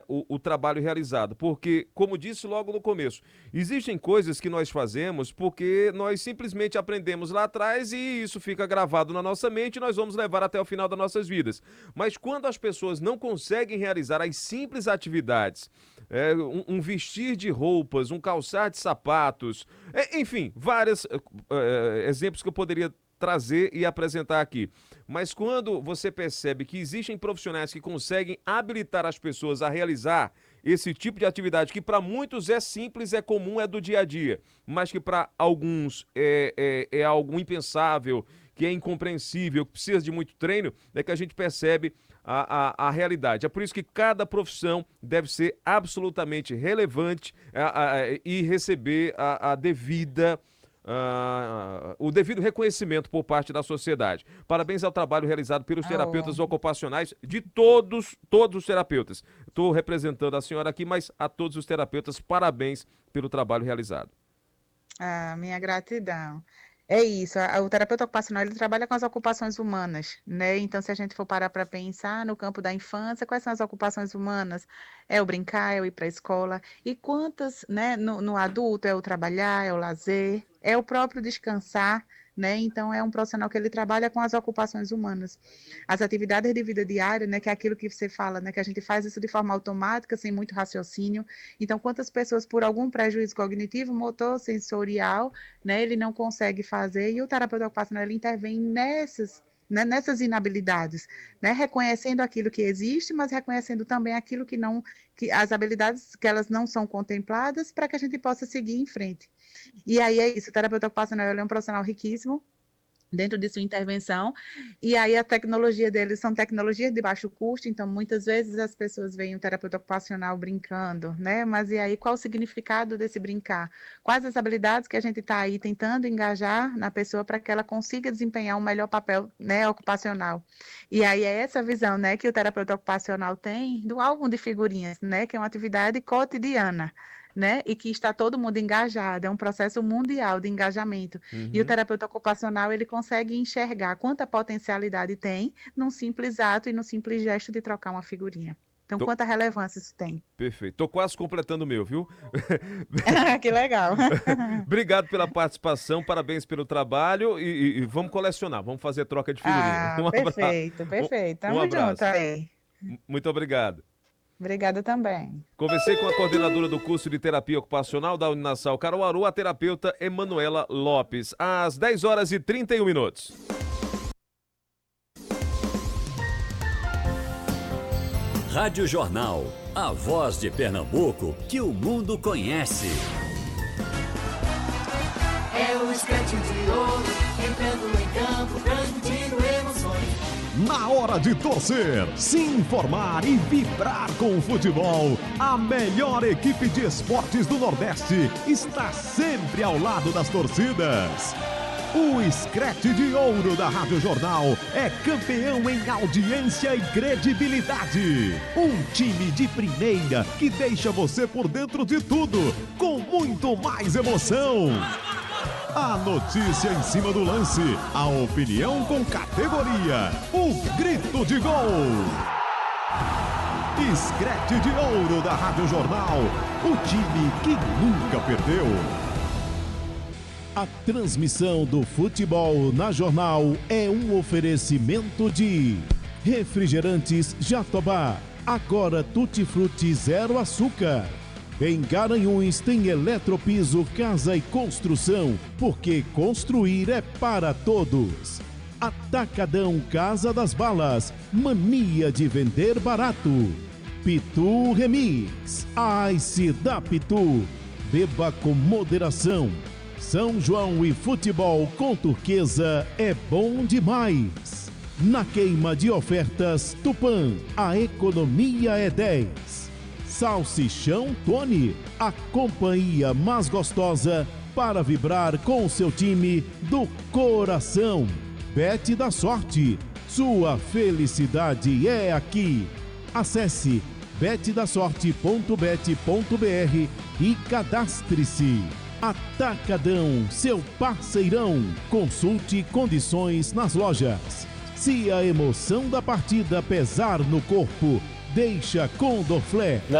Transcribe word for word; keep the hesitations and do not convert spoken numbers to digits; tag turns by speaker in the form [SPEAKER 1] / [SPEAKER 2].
[SPEAKER 1] o, o trabalho realizado. Porque, como disse logo no começo, existem coisas que nós fazemos porque nós simplesmente aprendemos lá atrás e isso fica gravado na nossa mente e nós vamos levar até o final das nossas vidas. Mas quando as pessoas não conseguem realizar as simples atividades, é, um, um vestir de roupas, um calçar de sapatos, é, enfim, vários é, exemplos que eu poderia trazer e apresentar aqui. Mas quando você percebe que existem profissionais que conseguem habilitar as pessoas a realizar esse tipo de atividade, que para muitos é simples, é comum, é do dia a dia, mas que para alguns é, é, é algo impensável, que é incompreensível, que precisa de muito treino, é que a gente percebe a, a, a realidade. É por isso que cada profissão deve ser absolutamente relevante a, a, e receber a, a devida Uh, o devido reconhecimento por parte da sociedade. Parabéns ao trabalho realizado pelos terapeutas
[SPEAKER 2] Oh.
[SPEAKER 1] ocupacionais, de todos, todos os terapeutas. Estou representando a senhora aqui, mas a todos os terapeutas, parabéns pelo trabalho realizado.
[SPEAKER 2] Ah, minha gratidão. É isso, a- o terapeuta ocupacional ele trabalha com as ocupações humanas, né? Então, se a gente for parar para pensar no campo da infância, quais são as ocupações humanas? É o brincar, é o ir para a escola. E quantas, né? No, no adulto é o trabalhar, é o lazer, é o próprio descansar, né? Então, é um profissional que ele trabalha com as ocupações humanas. As atividades de vida diária, né? Que é aquilo que você fala, né? Que a gente faz isso de forma automática, sem muito raciocínio. Então, quantas pessoas, por algum prejuízo cognitivo, motor, sensorial, né, ele não consegue fazer, e o terapeuta ocupacional ele intervém nessas, né, nessas inabilidades, né, reconhecendo aquilo que existe, mas reconhecendo também aquilo que não, que as habilidades que elas não são contempladas para que a gente possa seguir em frente. E aí é isso, o terapeuta ocupacional ele é um profissional riquíssimo dentro de sua intervenção, e aí a tecnologia deles são tecnologias de baixo custo, então muitas vezes as pessoas veem o terapeuta ocupacional brincando, né? Mas e aí qual o significado desse brincar? Quais as habilidades que a gente está aí tentando engajar na pessoa para que ela consiga desempenhar um melhor papel, né, ocupacional? E aí é essa visão, né, que o terapeuta ocupacional tem do álbum de figurinhas, né, que é uma atividade cotidiana, né, e que está todo mundo engajado, é um processo mundial de engajamento. E o
[SPEAKER 1] Uhum.
[SPEAKER 2] terapeuta ocupacional, ele consegue enxergar quanta potencialidade tem num simples ato e no simples gesto de trocar uma figurinha. Então,
[SPEAKER 1] Tô-
[SPEAKER 2] quanta relevância isso tem.
[SPEAKER 1] Perfeito. Tô quase completando o meu, viu?
[SPEAKER 2] Que legal.
[SPEAKER 1] Obrigado pela participação, parabéns pelo trabalho e, e- e vamos colecionar, vamos fazer troca de figurinha.
[SPEAKER 2] Ah,
[SPEAKER 1] Um abra...
[SPEAKER 2] perfeito,
[SPEAKER 1] um,
[SPEAKER 2] perfeito.
[SPEAKER 1] um
[SPEAKER 2] Tamo junto
[SPEAKER 1] abraço.
[SPEAKER 2] aí.
[SPEAKER 1] Muito obrigado.
[SPEAKER 2] Obrigada também.
[SPEAKER 1] Conversei com a coordenadora do curso de terapia ocupacional da Uninasal Caruaru, a terapeuta Emanuela Lopes, às dez horas e trinta e um minutos.
[SPEAKER 3] Rádio Jornal, a voz de Pernambuco que o mundo conhece.
[SPEAKER 4] É o escrete de ouro, entrando em campo, transmitindo emoções.
[SPEAKER 5] Na hora de torcer, se informar e vibrar com o futebol, a melhor equipe de esportes do Nordeste está sempre ao lado das torcidas. O Screte de Ouro da Rádio Jornal é campeão em audiência e credibilidade. Um time de primeira que deixa você por dentro de tudo, com muito mais emoção. A notícia em cima do lance, a opinião com categoria, o grito de gol. Screte de Ouro da Rádio Jornal, o time que nunca perdeu. A transmissão do futebol na Jornal é um oferecimento de Refrigerantes Jatobá, agora Tutti Frutti Zero Açúcar. Em Garanhuns tem Eletropiso, Casa e Construção, porque construir é para todos. Atacadão Casa das Balas, mania de vender barato. Pitu Remix, a Ice da Pitu, beba com moderação. São João e futebol com Turquesa é bom demais. Na queima de ofertas Tupã, a economia é dez. Salsichão Tony, a companhia mais gostosa para vibrar com o seu time do coração. Bet da Sorte, sua felicidade é aqui. Acesse bet da sorte ponto bet ponto br e cadastre-se. Atacadão, seu parceirão. Consulte condições nas lojas. Se a emoção da partida pesar no corpo, deixa com Dorflé.